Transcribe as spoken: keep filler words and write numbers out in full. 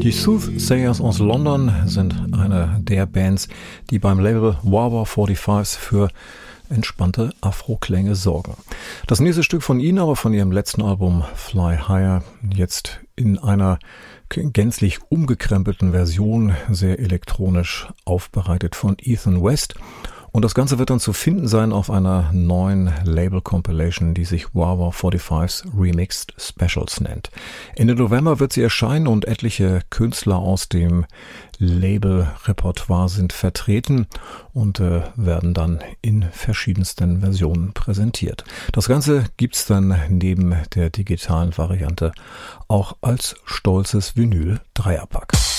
Die Soothsayers aus London sind eine der Bands, die beim Label Wah-Wah forty-five für entspannte Afro-Klänge sorgen. Das nächste Stück von ihnen, aber von ihrem letzten Album Fly Higher, jetzt in einer gänzlich umgekrempelten Version, sehr elektronisch aufbereitet von Ethan West. Und das Ganze wird dann zu finden sein auf einer neuen Label-Compilation, die sich Wah-Wah forty-five's Remixed Specials nennt. Ende November wird sie erscheinen und etliche Künstler aus dem Label-Repertoire sind vertreten und äh, werden dann in verschiedensten Versionen präsentiert. Das Ganze gibt's dann neben der digitalen Variante auch als stolzes Vinyl-Dreierpack.